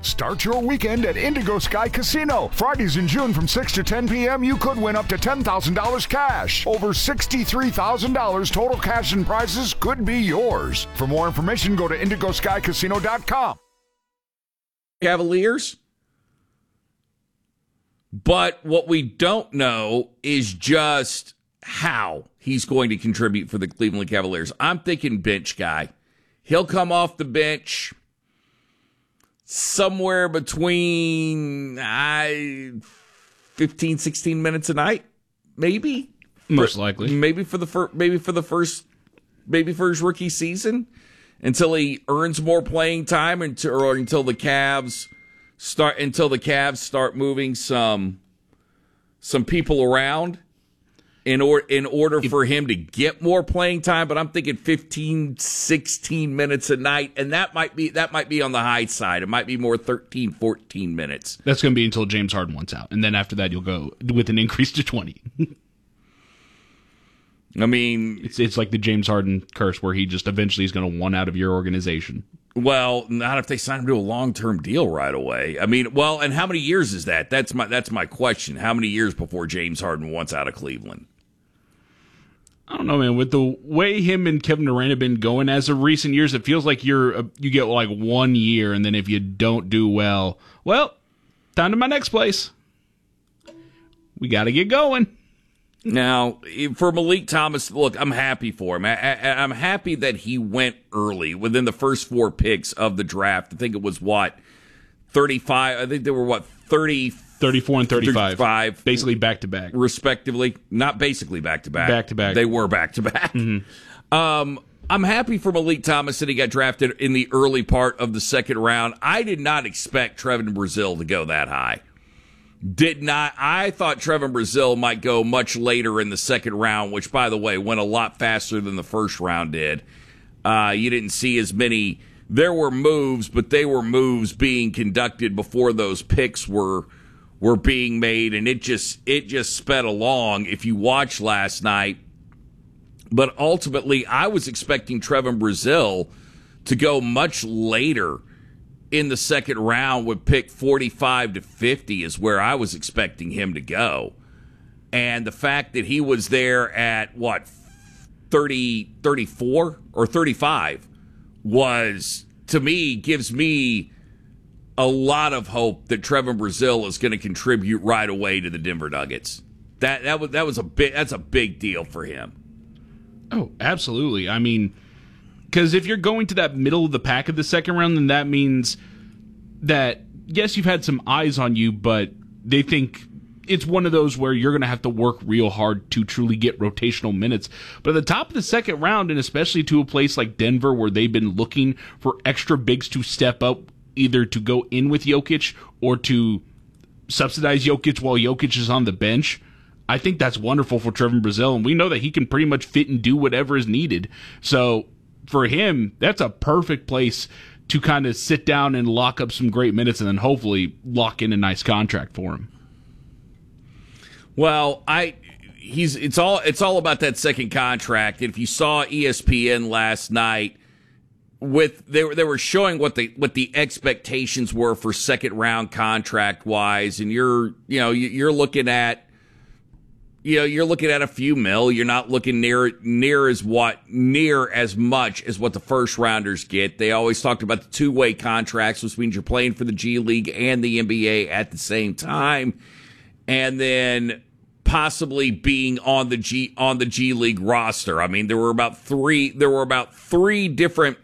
Start your weekend at Indigo Sky Casino. Fridays in June from 6 to 10 p.m., you could win up to $10,000 cash. Over $63,000 total cash and prizes could be yours. For more information, go to IndigoSkyCasino.com. Cavaliers. But what we don't know is just how he's going to contribute for the Cleveland Cavaliers. I'm thinking bench guy. He'll come off the bench somewhere between 15, 16 minutes a night, maybe. Most likely. Maybe for his rookie season, until he earns more playing time, until the Cavs start moving some people around in order for him to get more playing time. But I'm thinking 15, 16 minutes a night, and that might be on the high side. It might be more 13, 14 minutes. That's going to be until James Harden wants out, and then after that you'll go with an increase to 20. I mean, it's like the James Harden curse, where he just eventually is going to want out of your organization. Well, not if they sign him to a long-term deal right away. I mean, well, and how many years is that? That's my question. How many years before James Harden wants out of Cleveland? I don't know, man. With the way him and Kevin Durant have been going as of recent years, it feels like you get like 1 year, and then if you don't do well, time to my next place. We got to get going. Now, for Malik Thomas, look, I'm happy for him. I'm happy that he went early within the first 4 picks of the draft. I think it was 35. I think there were 34 and 35. Basically back-to-back. Respectively. Not basically back-to-back. Back-to-back. They were back-to-back. Mm-hmm. I'm happy for Malik Thomas that he got drafted in the early part of the second round. I did not expect Trevin Brazile to go that high. I thought Trevin Brazile might go much later in the second round, which, by the way, went a lot faster than the first round did. You didn't see as many. There were moves, but they were moves being conducted before those picks were being made, and it just sped along if you watched last night. But ultimately, I was expecting Trevin Brazile to go much later in the second round, with pick 45 to 50 is where I was expecting him to go. And the fact that he was there at 34 or 35 gives me a lot of hope that Trevin Brazile is going to contribute right away to the Denver Nuggets. That's a big deal for him. Oh, absolutely. I mean, because if you're going to that middle of the pack of the second round, then that means that, yes, you've had some eyes on you, but they think it's one of those where you're going to have to work real hard to truly get rotational minutes. But at the top of the second round, and especially to a place like Denver where they've been looking for extra bigs to step up, either to go in with Jokic or to subsidize Jokic while Jokic is on the bench, I think that's wonderful for Trevin Brazile, and we know that he can pretty much fit and do whatever is needed. So for him, that's a perfect place to kind of sit down and lock up some great minutes and then hopefully lock in a nice contract for him. Well, it's all about that second contract. If you saw ESPN last night, they were showing what the expectations were for second round contract wise, and you're looking at a few mil. You're not looking near as much as what the first rounders get. They always talked about the two-way contracts, which means you're playing for the G League and the NBA at the same time, and then possibly being on the G League roster. I mean, there were about three different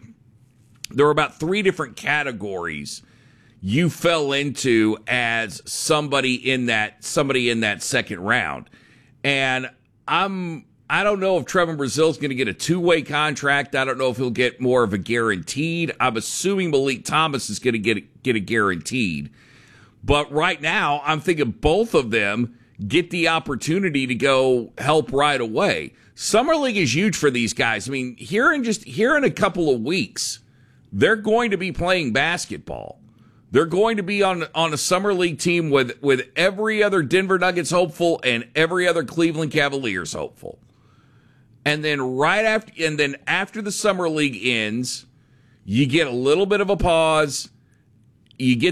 categories you fell into as somebody in that second round. And I don't know if Trevin Brazile is going to get a two-way contract. I don't know if he'll get more of a guaranteed. I'm assuming Malik Thomas is going to get a guaranteed. But right now, I'm thinking both of them get the opportunity to go help right away. Summer League is huge for these guys. I mean, here in a couple of weeks, they're going to be playing basketball. They're going to be on a summer league team with every other Denver Nuggets hopeful and every other Cleveland Cavaliers hopeful. And then after the summer league ends, you get a little bit of a pause. You get